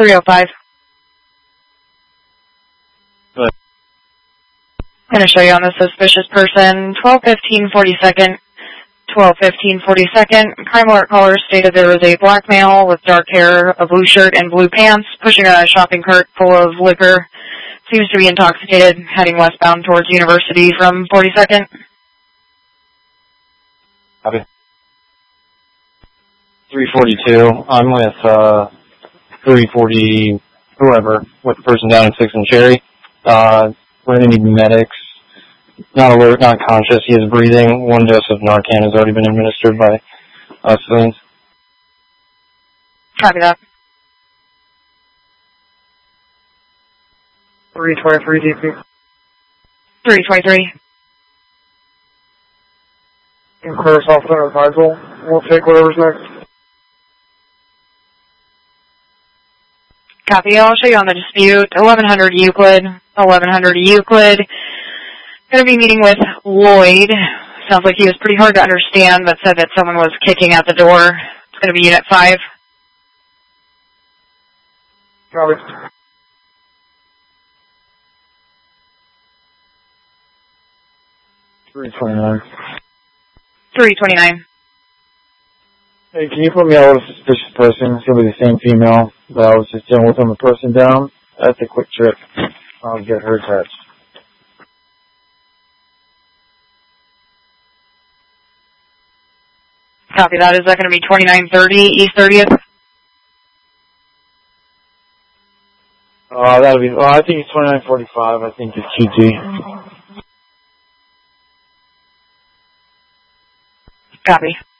305. Good. I'm going to show you on the suspicious person. 1215 42nd. 1215 42nd. Crime alert caller stated there was a black male with dark hair, a blue shirt, and blue pants pushing a shopping cart full of liquor. Seems to be intoxicated, heading westbound towards University from 42nd. Copy. 342. I'm with 340, whoever, with the person down at 6 and Cherry. We're going to need medics. Not alert, not conscious. He is breathing. 1 dose of Narcan has already been administered by civilians. Copy that. 323 DP. 323. And clear us off center advisable. We'll take whatever's next. Copy. I'll show you on the dispute. 1100 Euclid. 1100 Euclid. Going to be meeting with Lloyd. Sounds like he was pretty hard to understand, but said that someone was kicking at the door. It's going to be Unit 5. Copy. $329. 329. Hey, can you put me out with a suspicious person? It's going to be the same female that I was just dealing with on the person down. That's a quick trip. I'll get her attached. Copy that. Is that going to be 2930 East 30th? That'll be, I think it's 2945. I think it's QT. Copy.